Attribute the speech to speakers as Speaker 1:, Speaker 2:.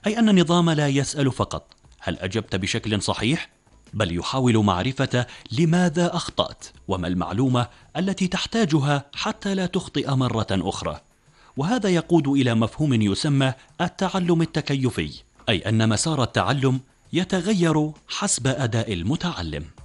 Speaker 1: أي أن النظام لا يسأل فقط هل أجبت بشكل صحيح، بل يحاول معرفة لماذا أخطأت وما المعلومة التي تحتاجها حتى لا تخطئ مرة أخرى. وهذا يقود إلى مفهوم يسمى التعلم التكيفي، أي أن مسار التعلم يتغير حسب أداء المتعلم.